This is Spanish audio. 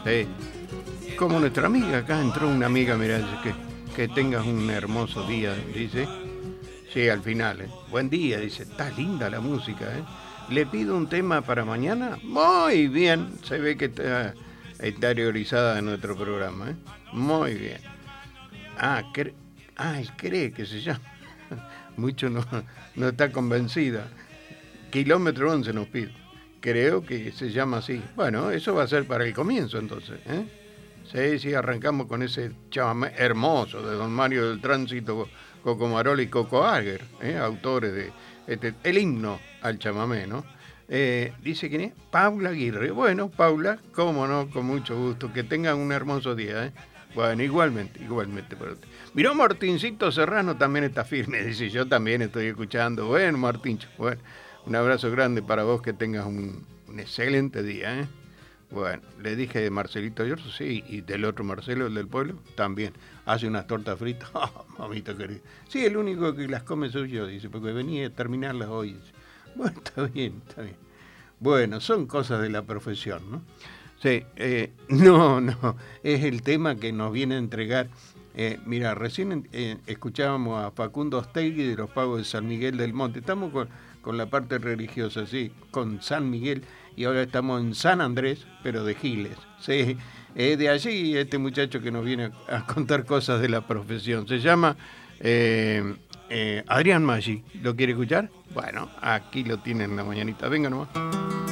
Sí. Como nuestra amiga, acá entró una amiga, mira, dice que tengas un hermoso día, dice. Sí, al final, ¿eh? Buen día, dice, está linda la música, ¿eh? Le pido un tema para mañana. Muy bien, se ve que está interiorizada en nuestro programa, ¿eh? Muy bien. Ah, él cree que se llama. Mucho no está convencida. Kilómetro 11 nos pide. Creo que se llama así. Bueno, eso va a ser para el comienzo entonces, ¿eh? Sí, sí, arrancamos con ese chamamé hermoso de don Mario del Tránsito, Coco Marol y Coco Ager, autores de el himno al chamamé, ¿no? Dice quién es, Paula Aguirre. Bueno, Paula, cómo no, con mucho gusto. Que tengan un hermoso día, ¿eh? Bueno, igualmente para usted. Miró Martincito Serrano también está firme, dice, yo también estoy escuchando. Bueno, Martincho, bueno, un abrazo grande para vos, que tengas un excelente día, ¿eh? Bueno, le dije de Marcelito Llorzo, sí, y del otro Marcelo, el del pueblo, también. Hace unas tortas fritas, oh, mamita querida. Sí, el único que las come soy yo, dice, porque venía a terminarlas hoy. Dice. Bueno, está bien, está bien. Bueno, son cosas de la profesión, ¿no? Sí, no, es el tema que nos viene a entregar. Mira, recién escuchábamos a Facundo Ostegui de los Pagos de San Miguel del Monte. Estamos con la parte religiosa, sí, con San Miguel, y ahora estamos en San Andrés, pero de Giles. Sí, de allí este muchacho que nos viene a contar cosas de la profesión. Se llama Adrián Maggi. ¿Lo quiere escuchar? Bueno, aquí lo tienen en la mañanita. Venga nomás.